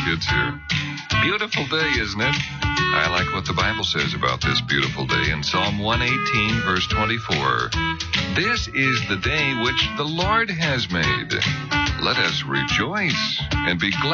kids here. Beautiful day, isn't it? I like what the Bible says about this beautiful day in Psalm 118, verse 24. This is the day which the Lord has made. Let us rejoice and be glad.